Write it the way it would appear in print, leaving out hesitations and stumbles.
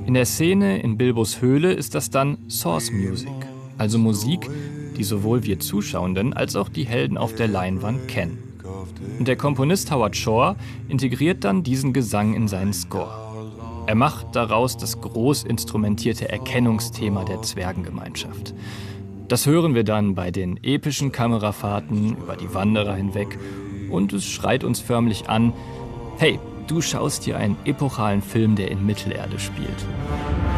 In der Szene in Bilbos Höhle ist das dann Source Music, also Musik, die sowohl wir Zuschauenden als auch die Helden auf der Leinwand kennen. Und der Komponist Howard Shore integriert dann diesen Gesang in seinen Score. Er macht daraus das groß instrumentierte Erkennungsthema der Zwergengemeinschaft. Das hören wir dann bei den epischen Kamerafahrten über die Wanderer hinweg und es schreit uns förmlich an: Hey, du schaust dir einen epochalen Film, der in Mittelerde spielt.